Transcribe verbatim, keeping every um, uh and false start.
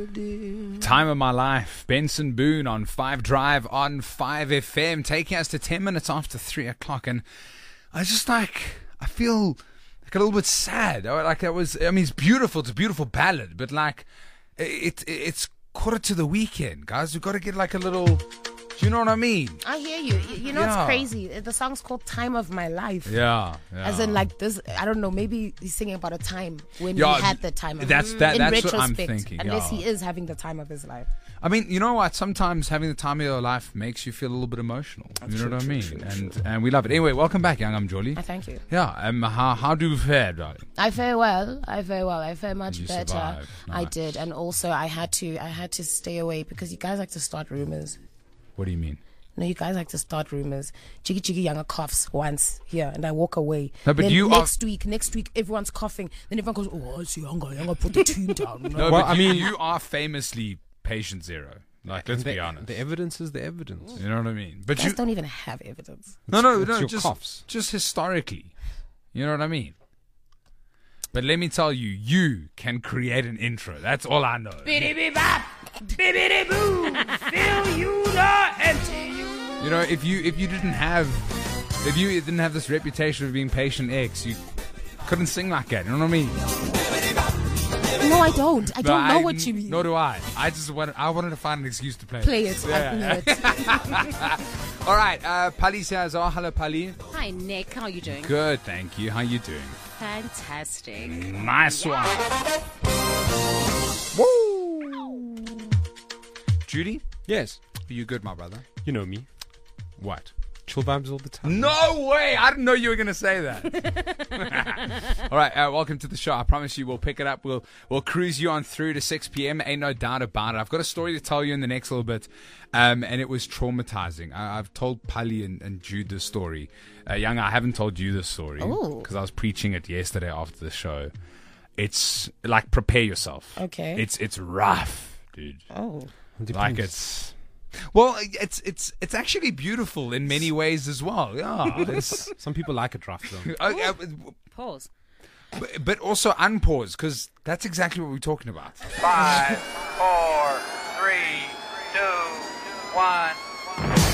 Time of My Life, Benson Boone on five Drive on five F M, taking us to ten minutes after three o'clock. And I just like, I feel like a little bit sad. Like that was, I mean, it's beautiful. It's a beautiful ballad, but like, it, it it's quarter to the weekend, guys. We've got to get like a little, do you know what I mean? I hear you. You know, Yeah. it's crazy. The song's called Time of My Life. Yeah, yeah. As in, like, this, I don't know, maybe he's singing about a time when Yeah, he had the time of that's- that- in that's what I'm retrospect, thinking, Unless yeah. he is having the time of his life. I mean, you know what? Sometimes having the time of your life makes you feel a little bit emotional. That's you know true, what I true, mean? true, and true. and we love it. Anyway, welcome back, Young. I'm Jolly. I thank you. Yeah. Um. How how do you fare, darling? I fare well. I fare well. I fare much You better. survived. I Nice. did, and also I had to. I had to stay away because you guys like to start rumors. What do you mean? No, you guys like to start rumors. Jiggy Jiggy Younger coughs once here, and I walk away. No, but then you are- next week, next week, everyone's coughing. Then everyone goes, "Oh, it's Younger. Younger put the team down." No, Well, but I you, mean- you are famously patient zero. Like, let's the, be honest. The evidence is the evidence. You know what I mean? But You you guys don't even have evidence. no no It's no your just coughs. just historically. You know what I mean? But let me tell you, you can create an intro. That's all I know. You know, if you if you didn't have if you didn't have this reputation of being patient X, you couldn't sing like that. You know what I mean? No, I don't. I don't No, know I- what you mean. Nor do I. I just wanted I wanted to find an excuse to play. Play it. Yeah. I know it. All right, uh, Pali's here as well. Hello, Pali. Hi, Nick. How are you doing? Good, thank you. How you doing? Fantastic. Nice one. Woo! Judy, Yes. are you good, my brother? You know me. What? Chill vibes all the time. No way! I didn't know you were going to say that. All right, uh, welcome to the show. I promise you we'll pick it up. We'll we'll cruise you on through to six p.m. Ain't no doubt about it. I've got a story to tell you in the next little bit, um, and it was traumatizing. I, I've told Pali and, and Jude this story. Uh, Young, I haven't told you this story Oh. because I was preaching it yesterday after the show. It's like, prepare yourself. Okay. It's it's rough, dude. Oh. Like it's well, it's it's it's actually beautiful in many ways as well. Yeah, it's, Some people like it rough though. uh, uh, Pause. but, but also unpause because that's exactly what we're talking about. Five, four, three, two, one.